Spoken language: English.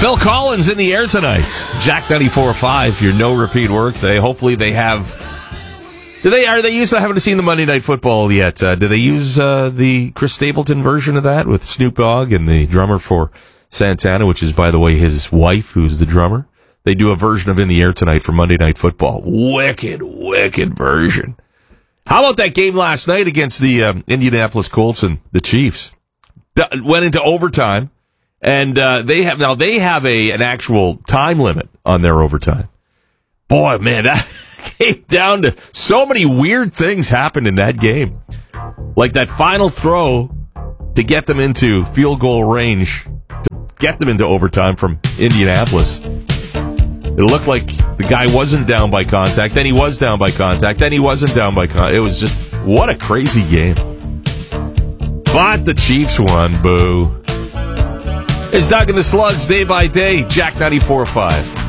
Phil Collins in the air tonight. Jack 94.5, your no repeat workday. Hopefully they have. Are they used? I haven't seen the Monday Night Football yet. Do they use the Chris Stapleton version of that with Snoop Dogg and the drummer for Santana, which is, by the way, his wife, who's the drummer? They do a version of In the Air Tonight for Monday Night Football. Wicked version. How about that game last night against the Indianapolis Colts and the Chiefs? Went into overtime. And they have an actual time limit on their overtime. Boy, man, that came down to so many weird things happened in that game. Like that final throw to get them into field goal range, to get them into overtime from Indianapolis. It looked like the guy wasn't down by contact, then he was down by contact, then he wasn't down by contact. It was just, what a crazy game. But the Chiefs won, boo. It's Doug and the Slugs, day by day. Jack 94.5.